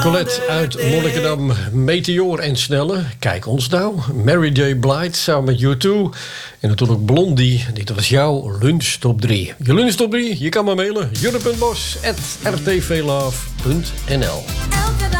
Colette uit Monnikendam, Meteor en Snelle. Kijk ons nou. Mary J. Blige samen met U2. En natuurlijk Blondie. Dit was jouw lunch top 3. Je lunch top 3, je kan maar mailen. jurre.bos@rtvlove.nl